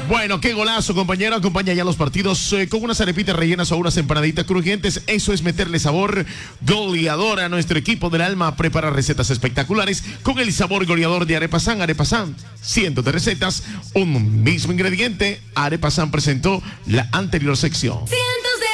Bueno, qué golazo, compañero. Acompaña ya los partidos con unas arepitas rellenas o unas empanaditas crujientes. Eso es meterle sabor goleador a nuestro equipo del alma. Prepara recetas espectaculares con el sabor goleador de Arepa San. Arepa San, cientos de recetas, un mismo ingrediente. Arepa San presentó la anterior sección.